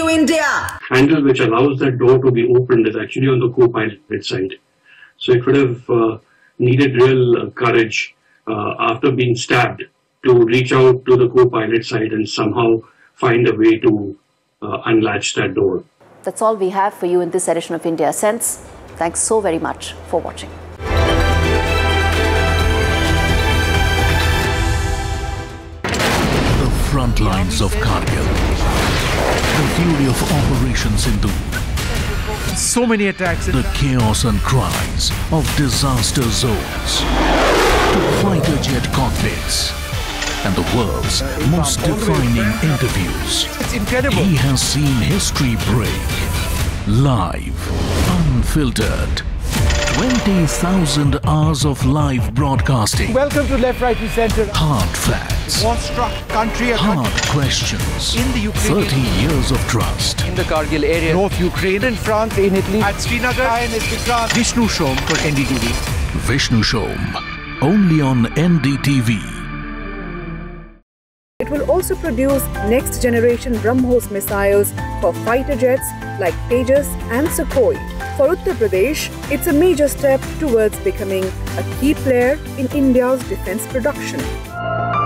you, India. Handle which allows that door to be opened is actually on the co-pilot side. So it would have needed real courage after being stabbed to reach out to the co-pilot side and somehow find a way to unlatch that door. That's all we have for you in this edition of India Sense. Thanks so very much for watching. The front lines of Kargil. The fury of Operation Sindoor. So many attacks. The chaos and cries of disaster zones. To fighter jet cockpits. And the world's most defining interviews. It's incredible. He has seen history break. Live, unfiltered. 20,000 hours of live broadcasting. Welcome to Left, Right and Centre. Hard facts. War-struck country. Hard questions. In the Ukraine. 30 years of trust. In the Kargil area. North Ukraine. In France, in Italy. At Srinagar. Vishnu Shom for NDTV. Vishnu Shom. Only on NDTV. It will also produce next-generation BrahMos missiles for fighter jets like Tejas and Sukhoi. For Uttar Pradesh, it's a major step towards becoming a key player in India's defense production.